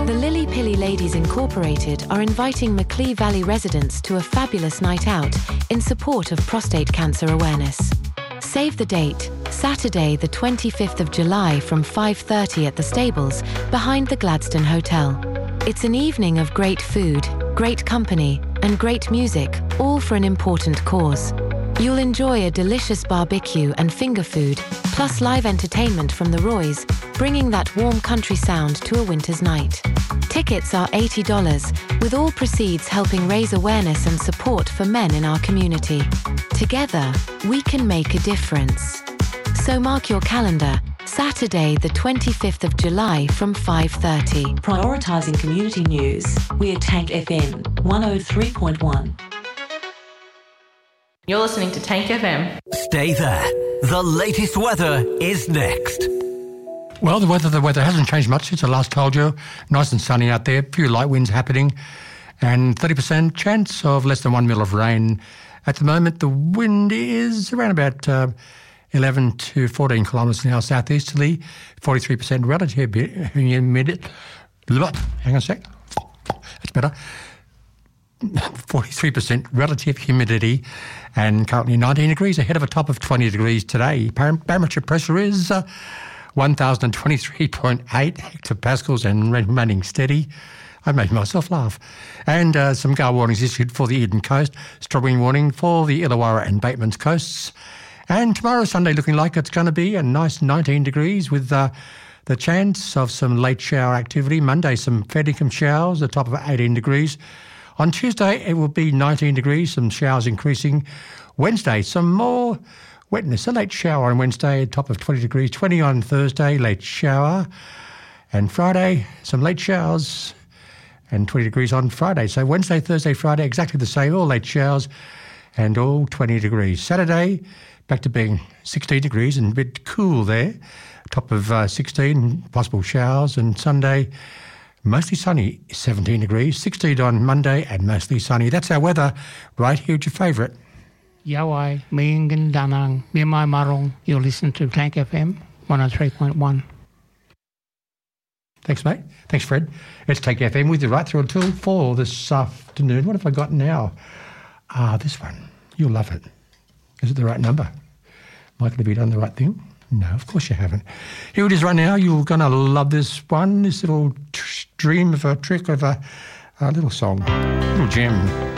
The Lily Pilly Ladies Incorporated are inviting Macleay Valley residents to a fabulous night out in support of prostate cancer awareness. Save the date, Saturday the 25th of July from 5:30 at the stables behind the Gladstone Hotel. It's an evening of great food, great company and great music, all for an important cause. You'll enjoy a delicious barbecue and finger food, plus live entertainment from the Roys, bringing that warm country sound to a winter's night. Tickets are $80, with all proceeds helping raise awareness and support for men in our community. Together, we can make a difference. So mark your calendar, Saturday the 25th of July from 5:30. Prioritising community news, we're Tank FM 103.1. You're listening to Tank FM. Stay there. The latest weather is next. Well, the weather hasn't changed much since I last told you. Nice and sunny out there, few light winds happening, and 30% chance of less than 1 mil of rain. At the moment, the wind is around about 11 to 14 kilometres an hour southeasterly, 43% relative humidity. Hang on a sec. That's better. 43% relative humidity, and currently 19 degrees ahead of a top of 20 degrees today. Barometer pressure is 1,023.8 hectopascals and remaining steady. I made myself laugh. And some gale warnings issued for the Eden Coast, strong wind warning for the Illawarra and Batemans coasts. And tomorrow, Sunday, looking like it's going to be a nice 19 degrees with the chance of some late shower activity. Monday, some fair dinkum showers, a top of 18 degrees. On Tuesday, it will be 19 degrees, some showers increasing. Wednesday, some more wetness, a late shower on Wednesday, top of 20 degrees. 20 on Thursday, late shower. And Friday, some late showers and 20 degrees on Friday. So Wednesday, Thursday, Friday, exactly the same, all late showers and all 20 degrees. Saturday, back to being 16 degrees and a bit cool there, top of 16, possible showers. And Sunday, mostly sunny, 17 degrees, 16 on Monday and mostly sunny. That's our weather. Right here at your favourite. Yawai, Mingin Danang, Mirmai Marong. You're listening to Tank FM 103.1. Thanks, mate. Thanks, Fred. It's Tank FM with you right through until 4 this afternoon. What have I got now? This one. You'll love it. Is it the right number? Michael, have you done the right thing? No, of course you haven't. Here it is right now. You're going to love this one, this little dream of a trick of a little song, little gem.